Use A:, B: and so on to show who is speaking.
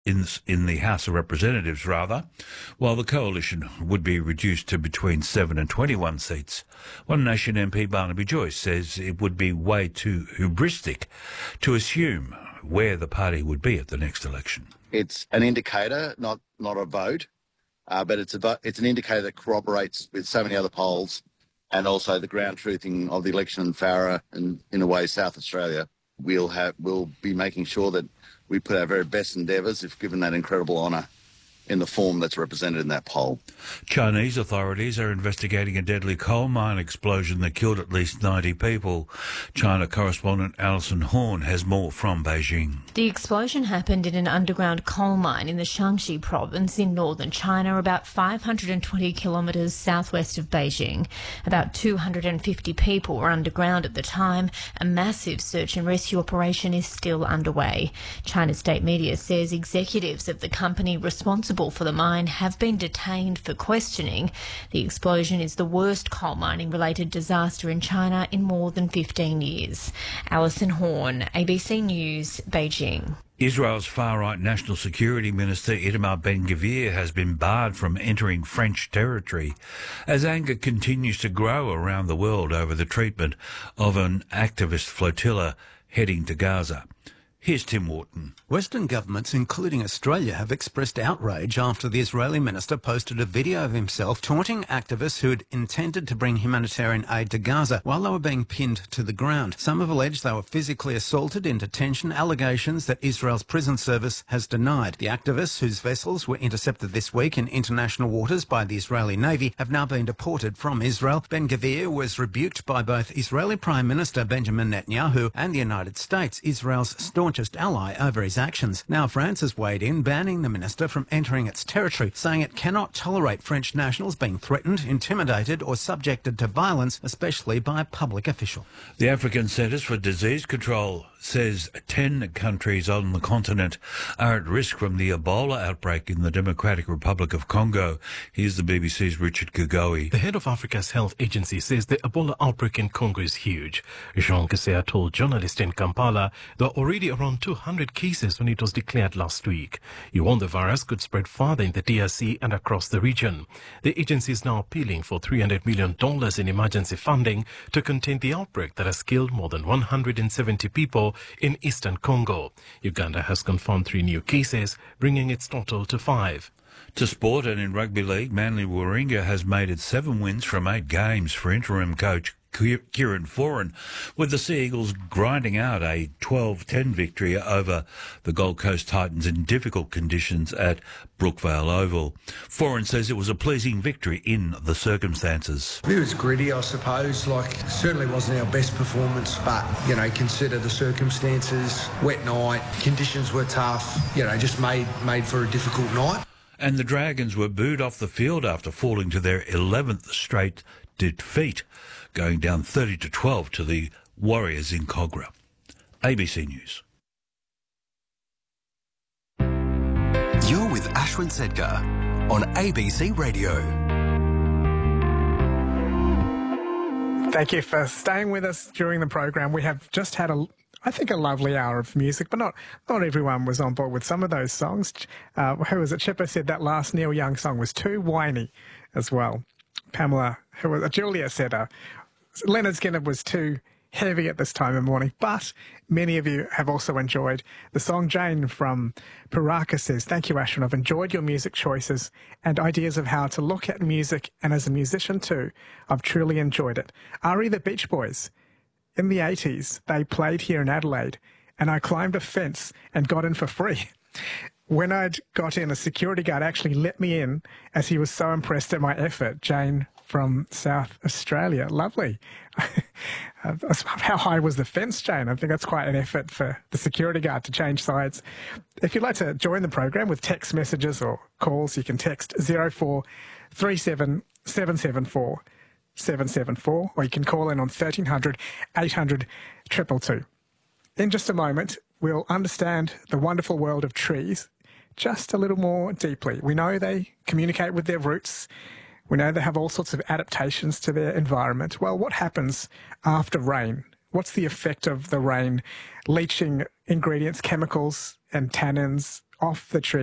A: in the House of Representatives, rather, while the coalition would be reduced to between 7 and 21 seats. One Nation MP Barnaby Joyce says it would be way too hubristic to assume where the party would be at the next election.
B: It's an indicator, not a vote, but it's an indicator that corroborates with so many other polls, and also the ground truthing of the election in Farah and, in a way, South Australia. We'll be making sure that we put our very best endeavours, if given that incredible honour, in the form that's represented in that poll.
A: Chinese authorities are investigating a deadly coal mine explosion that killed at least 90 people. China correspondent Alison Horn has more from Beijing.
C: The explosion happened in an underground coal mine in the Shaanxi province in northern China, about 520 kilometres southwest of Beijing. About 250 people were underground at the time. A massive search and rescue operation is still underway. China's state media says executives of the company responsible for the mine have been detained for questioning. The explosion is the worst coal mining related disaster in China in more than 15 years. Alison Horn, ABC News, Beijing.
A: Israel's far-right National Security Minister Itamar Ben-Gvir has been barred from entering French territory as anger continues to grow around the world over the treatment of an activist flotilla heading to Gaza. Here's Tim Wharton.
D: Western governments, including Australia, have expressed outrage after the Israeli minister posted a video of himself taunting activists who had intended to bring humanitarian aid to Gaza while they were being pinned to the ground. Some have alleged they were physically assaulted in detention, allegations that Israel's prison service has denied. The activists, whose vessels were intercepted this week in international waters by the Israeli Navy, have now been deported from Israel. Ben-Gvir was rebuked by both Israeli Prime Minister Benjamin Netanyahu and the United States, Israel's staunchest ally, over his actions. Now France has weighed in, banning the minister from entering its territory, saying it cannot tolerate French nationals being threatened, intimidated or subjected to violence, especially by a public official.
A: The African Centres for Disease Control says 10 countries on the continent are at risk from the Ebola outbreak in the Democratic Republic of Congo. Here's the BBC's Richard Kugowi.
E: The head of Africa's health agency says the Ebola outbreak in Congo is huge. Jean Kaseya told journalists in Kampala there are already around 200 cases when it was declared last week. He warned the virus could spread farther in the DRC and across the region. The agency is now appealing for $300 million in emergency funding to contain the outbreak that has killed more than 170 people in eastern Congo. Uganda has confirmed 3 new cases, bringing its total to 5.
A: To sport, and in rugby league, Manly Warringah has made it 7 wins from 8 games for interim coach Kieran Foran, with the Sea Eagles grinding out a 12-10 victory over the Gold Coast Titans in difficult conditions at Brookvale Oval. Foran says it was a pleasing victory in the circumstances.
F: It was gritty, I suppose. Certainly wasn't our best performance, but, consider the circumstances. Wet night, conditions were tough, just made for a difficult night.
A: And the Dragons were booed off the field after falling to their 11th straight defeat, going down 30-12 to the Warriors in Kogarah. ABC News.
G: You're with Ashwin Sedkar on ABC Radio.
H: Thank you for staying with us during the program. We have just had a lovely hour of music, but not everyone was on board with some of those songs. Who was it? Chipper said that last Neil Young song was too whiny as well. Pamela, Julia said Leonard Skinner was too heavy at this time of morning, but many of you have also enjoyed the song. Jane from Paraka says, thank you, Ashwin. I've enjoyed your music choices and ideas of how to look at music, and as a musician too, I've truly enjoyed it. Ari the Beach Boys, in the 80s, they played here in Adelaide, and I climbed a fence and got in for free. When I'd got in, a security guard actually let me in as he was so impressed at my effort. Jane from South Australia. Lovely. How high was the fence, Jane? I think that's quite an effort for the security guard to change sides. If you'd like to join the program with text messages or calls, you can text 0437 774 774, or you can call in on 1300 800 222. In just a moment, we'll understand the wonderful world of trees just a little more deeply. We know they communicate with their roots. We know they have all sorts of adaptations to their environment. Well, what happens after rain? What's the effect of the rain leaching ingredients, chemicals and tannins off the tree.